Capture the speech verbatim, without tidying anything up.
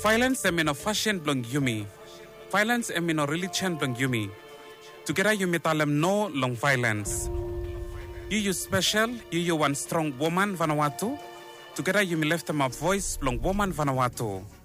Violence em in a fashion blong yumi. Violence em in a religion blong yumi. Together yumi talem no long violence. You you special, you you one strong woman Vanuatu. Together yumi left them a voice blong woman Vanuatu.